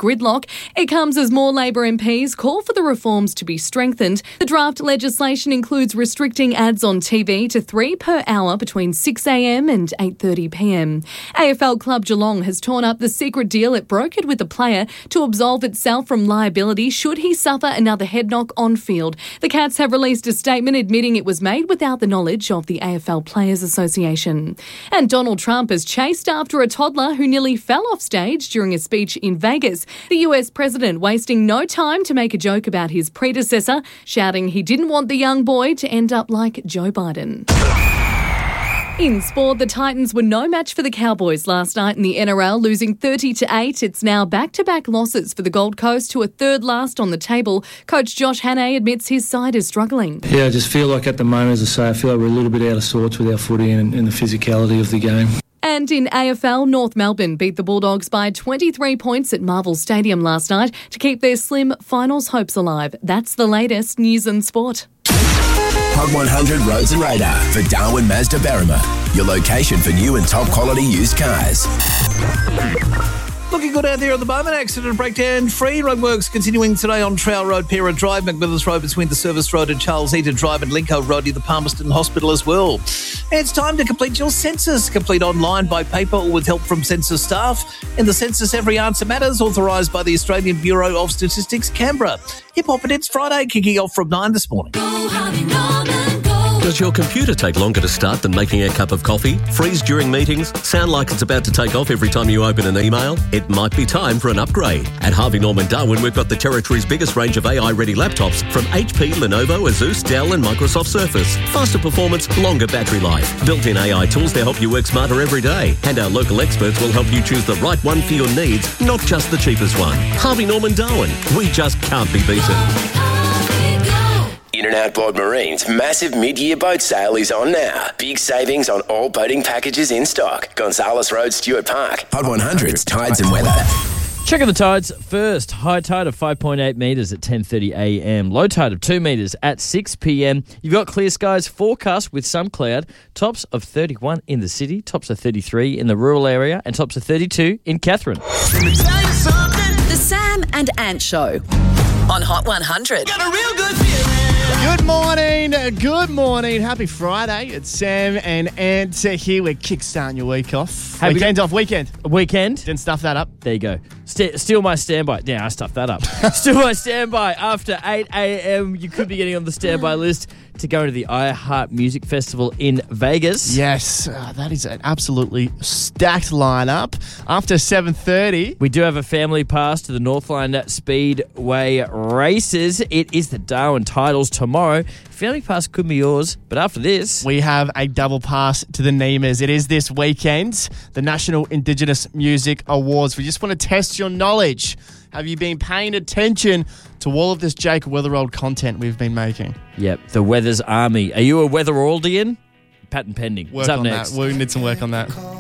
gridlock. It comes as more Labor MPs call for the reforms to be strengthened. The draft legislation includes restricting ads on TV to 3 per hour between 6 a.m. and 8:30 p.m. AFL club Geelong has torn up the secret deal it brokered with the player to absolve itself from liability should he suffer another head knock on field. The Cats have released a statement admitting it was made without the knowledge of the AFL Players Association. And Donald Trump is chased after a toddler who nearly fell off stage during a speech in Vegas. The US president wasting no time to make a joke about his predecessor, shouting he didn't want the young boy to end up like Joe Biden. In sport, the Titans were no match for the Cowboys last night in the NRL, losing 30-8. It's now back-to-back losses for the Gold Coast, to a third last on the table. Coach Josh Hannay admits his side is struggling. Yeah, I just feel like at the moment, as I say, I feel like we're a little bit out of sorts with our footy and the physicality of the game. And in AFL, North Melbourne beat the Bulldogs by 23 points at Marvel Stadium last night to keep their slim finals hopes alive. That's the latest news and sport. Hub 100 Roads and Radar for Darwin Mazda Berrima, your location for new and top quality used cars. Looking good out there at the moment. Accident and breakdown free. Roadworks continuing today on Trowell Road, Pera Drive, McMillan's Road between the Service Road and Charles Eaton Drive, and Lincoln Road near the Palmerston Hospital as well. And it's time to complete your census. Complete online, by paper, or with help from census staff. In the census, every answer matters. Authorised by the Australian Bureau of Statistics, Canberra. Hip Hop and It's Friday, kicking off from 9 this morning. Does your computer take longer to start than making a cup of coffee? Freeze during meetings? Sound like it's about to take off every time you open an email? It might be time for an upgrade. At Harvey Norman Darwin, we've got the territory's biggest range of AI-ready laptops from HP, Lenovo, Asus, Dell and Microsoft Surface. Faster performance, longer battery life. Built-in AI tools to help you work smarter every day. And our local experts will help you choose the right one for your needs, not just the cheapest one. Harvey Norman Darwin. We just can't be beaten. In and Outboard Marine's massive mid-year boat sale is on now. Big savings on all boating packages in stock. Gonzales Road, Stuart Park. Hot 100's Tides and Weather. Checking the tides first. High tide of 5.8 metres at 10:30 a.m. Low tide of 2 metres at 6 p.m. You've got clear skies forecast with some cloud. Tops of 31 in the city, tops of 33 in the rural area, and tops of 32 in Katherine. The Sam and Ant Show on Hot 100. Got a real good feeling. Good morning. Happy Friday. It's Sam and Ant here. We're kickstarting your week off. Weekend. Weekend? Didn't stuff that up. There you go. Steal my standby. Yeah, I stuffed that up. Steal my standby after 8 a.m. You could be getting on the standby list to go to the iHeart Music Festival in Vegas. Yes, that is an absolutely stacked lineup. After 7:30, we do have a family pass to the Northland Speedway races. It is the Darwin Titles tomorrow. Family pass could be yours, but after this, we have a double pass to the Nemas. It is this weekend, the National Indigenous Music Awards. We just want to test your knowledge. Have you been paying attention to all of this Jake Weatherald content we've been making? Yep, the Weather's Army. Are you a Weatheraldian? Patent pending. What's up next? We need some work on that.